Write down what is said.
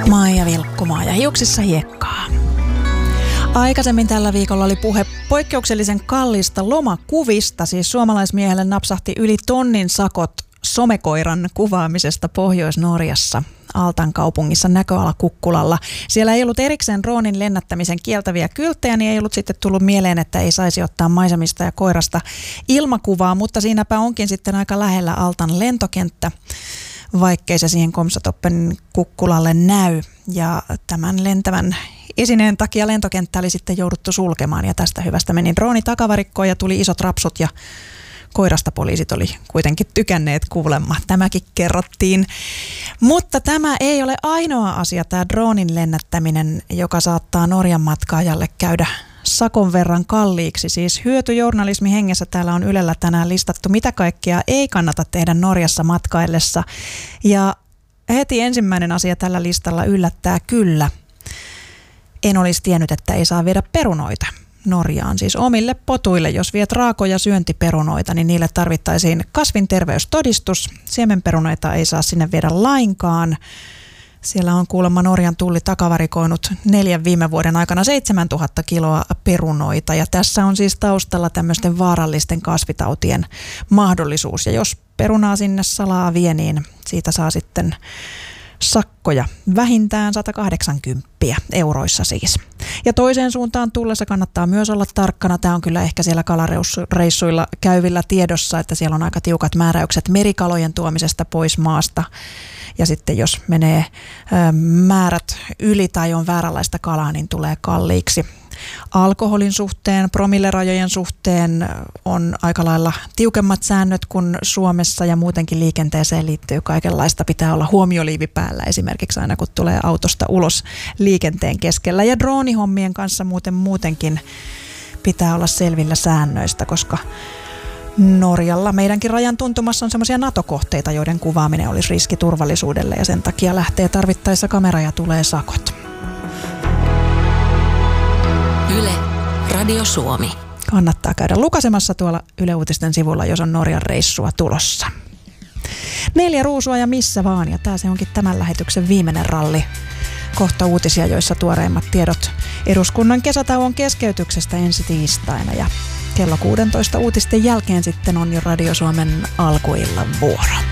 Maija Vilkkumaa ja hiuksissa hiekkaa. Aikaisemmin tällä viikolla oli puhe poikkeuksellisen kalliista lomakuvista. Siis suomalaismiehelle napsahti yli 1 000 sakot somekoiran kuvaamisesta Pohjois-Norjassa Altan kaupungissa näköalakukkulalla. Siellä ei ollut erikseen droonin lennättämisen kieltäviä kylttejä, niin ei ollut sitten tullut mieleen, että ei saisi ottaa maisemista ja koirasta ilmakuvaa, mutta siinäpä onkin sitten aika lähellä Altan lentokenttä, vaikkei se siihen Komsatoppen kukkulalle näy. Ja tämän lentävän esineen takia lentokenttä oli sitten jouduttu sulkemaan ja tästä hyvästä meni drooni takavarikkoon ja tuli isot rapsut ja koirasta poliisit oli kuitenkin tykänneet kuulemma. Tämäkin kerrottiin. Mutta tämä ei ole ainoa asia, tämä droonin lennättäminen, joka saattaa Norjan matkaajalle käydä sakon verran kalliiksi. Siis hyötyjournalismi hengessä täällä on Ylellä tänään listattu, mitä kaikkea ei kannata tehdä Norjassa matkaillessa. Ja heti ensimmäinen asia tällä listalla yllättää kyllä. En olisi tiennyt, että ei saa viedä perunoita Norjaan, siis omille potuille. Jos viet raakoja syöntiperunoita, niin niille tarvittaisiin kasvinterveystodistus. Siemenperunoita ei saa sinne viedä lainkaan. Siellä on kuulemma Norjan tulli takavarikoinut 4 viime vuoden aikana 7000 kiloa perunoita. Ja tässä on siis taustalla tämmöisten vaarallisten kasvitautien mahdollisuus. Ja jos perunaa sinne salaa vie, niin siitä saa sitten sakkoja. Vähintään 180 euroissa siis. Ja toiseen suuntaan tullessa kannattaa myös olla tarkkana. Tämä on kyllä ehkä siellä kalareissuilla käyvillä tiedossa, että siellä on aika tiukat määräykset merikalojen tuomisesta pois maasta. Ja sitten jos menee määrät yli tai on vääränlaista kalaa, niin tulee kalliiksi. Alkoholin suhteen, promillerajojen suhteen on aika lailla tiukemmat säännöt kuin Suomessa ja muutenkin liikenteeseen liittyy kaikenlaista. Pitää olla huomioliivi päällä esimerkiksi aina kun tulee autosta ulos liikenteen keskellä. Ja droonihommien kanssa muutenkin pitää olla selvillä säännöistä, koska Norjalla meidänkin rajan tuntumassa on semmoisia NATO-kohteita, joiden kuvaaminen olisi riski turvallisuudelle ja sen takia lähtee tarvittaessa kamera ja tulee sakot. Yle, Radio Suomi. Kannattaa käydä lukasemassa tuolla Yle Uutisten sivulla, jos on Norjan reissua tulossa. 4 ruusua ja missä vaan, ja tämä se onkin tämän lähetyksen viimeinen ralli. Kohta uutisia, joissa tuoreimmat tiedot eduskunnan kesätauon keskeytyksestä ensi tiistaina. Ja kello 16 uutisten jälkeen sitten on jo Radio Suomen alkuillan vuoro.